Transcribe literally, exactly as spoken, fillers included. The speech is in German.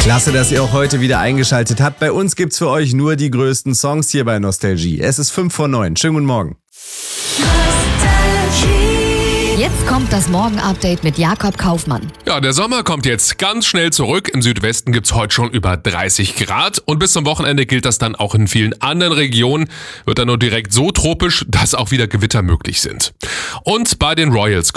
Klasse, dass ihr auch heute wieder eingeschaltet habt. Bei uns gibt's für euch nur die größten Songs hier bei Nostalgie. Es ist fünf vor neun. Schönen guten Morgen. Jetzt kommt das Morgen-Update mit Jakob Kaufmann. Ja, der Sommer kommt jetzt ganz schnell zurück. Im Südwesten gibt's heute schon über dreißig Grad. Und bis zum Wochenende gilt das dann auch in vielen anderen Regionen. Wird dann nur direkt so tropisch, dass auch wieder Gewitter möglich sind. Und bei den Royals